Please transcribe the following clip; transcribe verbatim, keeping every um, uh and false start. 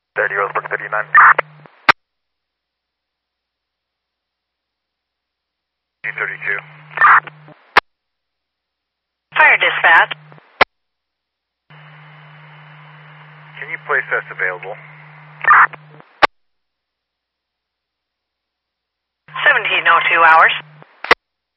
thirty Rosebrook thirty-nine. thirty-two. Fire dispatch. Can you place us available? seventeen oh two hours.